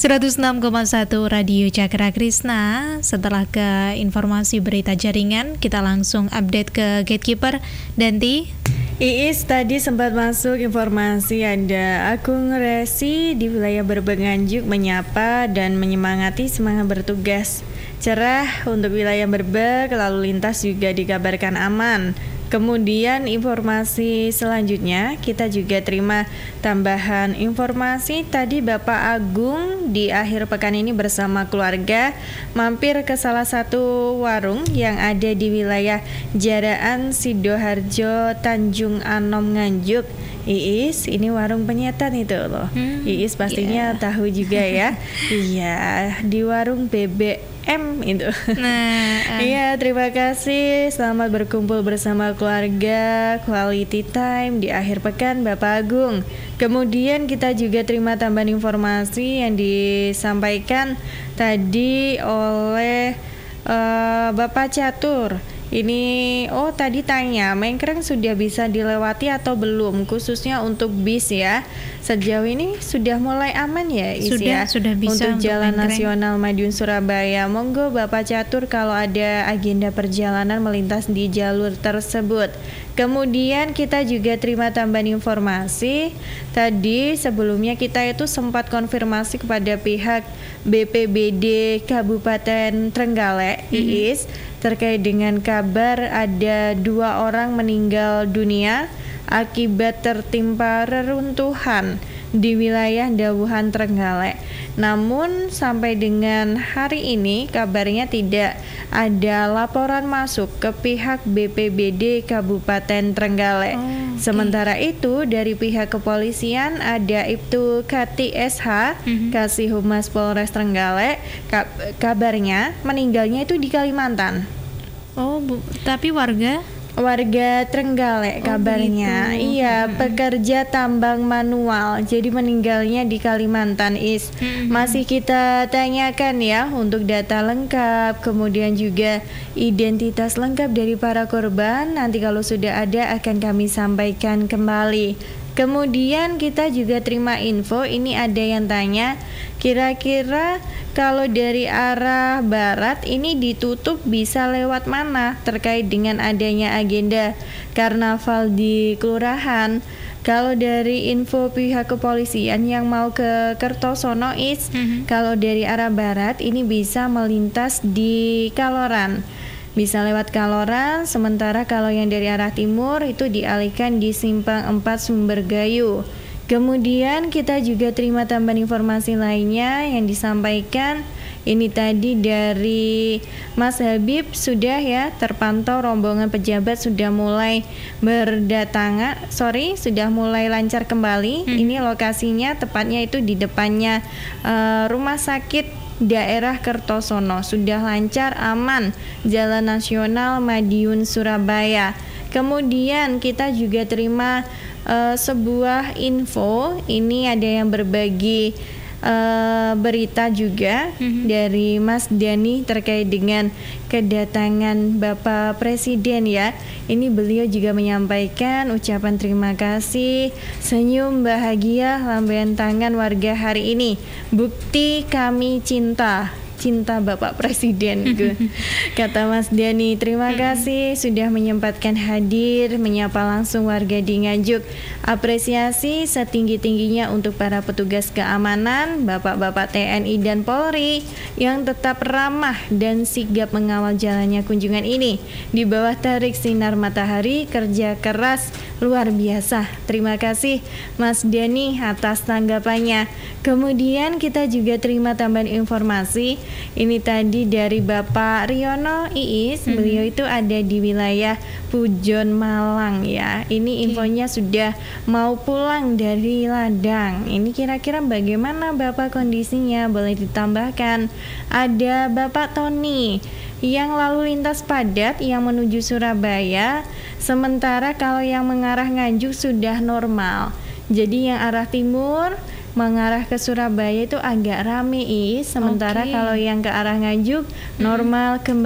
106,1 Radio Cakra Krisna. Setelah ke informasi berita jaringan, kita langsung update ke Gatekeeper. Danti, Iis tadi sempat masuk informasi ada Agung Resi di wilayah Berbenganjuk menyapa dan menyemangati semangat bertugas. Cerah untuk wilayah Berbek, lalu lintas juga dikabarkan aman. Kemudian informasi selanjutnya kita juga terima tambahan informasi tadi Bapak Agung di akhir pekan ini bersama keluarga mampir ke salah satu warung yang ada di wilayah Jaraan Sidoharjo Tanjung Anom Nganjuk. Iis, ini warung penyetan itu loh. Iis pastinya tahu juga ya. Iya, di warung BBM itu. Iya, terima kasih. Selamat berkumpul bersama keluarga, quality time di akhir pekan Bapak Agung. Kemudian kita juga terima tambahan informasi yang disampaikan tadi oleh Bapak Catur. Ini tadi tanya Mengkreng sudah bisa dilewati atau belum, khususnya untuk bis ya. Sejauh ini sudah mulai aman ya Is sudah bisa untuk Jalan Mengkreng. Nasional Madiun Surabaya. Monggo Bapak Catur kalau ada agenda perjalanan melintas di jalur tersebut. Kemudian kita juga terima tambahan informasi. Tadi sebelumnya kita itu sempat konfirmasi kepada pihak BPBD Kabupaten Trenggalek Iis terkait dengan kabar ada 2 orang meninggal dunia akibat tertimpa reruntuhan di wilayah Dawuhan Trenggalek. Namun sampai dengan hari ini kabarnya tidak ada laporan masuk ke pihak BPBD Kabupaten Trenggalek. Sementara itu dari pihak kepolisian ada Ibtu Kati SH Kasih Humas Polres Trenggalek, kabarnya meninggalnya itu di Kalimantan. Tapi warga Trenggalek kabarnya. Begitu. Iya, pekerja tambang manual. Jadi meninggalnya di Kalimantan Is. Masih kita tanyakan ya untuk data lengkap, kemudian juga identitas lengkap dari para korban. Nanti kalau sudah ada akan kami sampaikan kembali. Kemudian kita juga terima info, ini ada yang tanya, kira-kira kalau dari arah barat ini ditutup bisa lewat mana terkait dengan adanya agenda karnaval di kelurahan. Kalau dari info pihak kepolisian yang mau ke Kertosono Is, kalau dari arah barat ini bisa melintas di Kaloran. Bisa lewat Kaloran, sementara kalau yang dari arah timur itu dialihkan di Simpang 4 Sumbergayu. Kemudian kita juga terima tambahan informasi lainnya yang disampaikan. Ini tadi dari Mas Habib sudah ya terpantau rombongan pejabat sudah mulai sudah mulai lancar kembali. Ini lokasinya tepatnya itu di depannya rumah sakit daerah Kertosono, sudah lancar aman Jalan Nasional Madiun Surabaya. Kemudian kita juga terima sebuah info, ini ada yang berbagi berita juga dari Mas Dani terkait dengan kedatangan Bapak Presiden ya. Ini beliau juga menyampaikan ucapan terima kasih, senyum bahagia, lambaian tangan warga hari ini. Bukti kami cinta Bapak Presiden kata Mas Dani. Terima kasih sudah menyempatkan hadir menyapa langsung warga di Nganjuk. Apresiasi setinggi-tingginya untuk para petugas keamanan, bapak-bapak TNI dan Polri yang tetap ramah dan sigap mengawal jalannya kunjungan ini. Di bawah terik sinar matahari, kerja keras luar biasa. Terima kasih Mas Dani atas tanggapannya. Kemudian kita juga terima tambahan informasi. Ini tadi dari Bapak Riono Iis, beliau itu ada di wilayah Pujon Malang ya. Ini infonya sudah mau pulang dari ladang. Ini kira-kira bagaimana Bapak kondisinya? Boleh ditambahkan. Ada Bapak Tony yang lalu lintas padat yang menuju Surabaya, sementara kalau yang mengarah Nganjuk sudah normal. Jadi yang arah timur mengarah ke Surabaya itu agak rame sementara kalau yang ke arah Nganjuk normal kembali.